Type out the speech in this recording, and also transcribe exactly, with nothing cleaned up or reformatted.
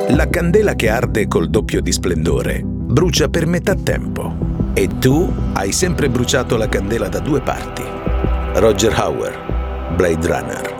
La candela che arde col doppio di splendore brucia per metà tempo e tu hai sempre bruciato la candela da due parti. Roger Hauer, Blade Runner.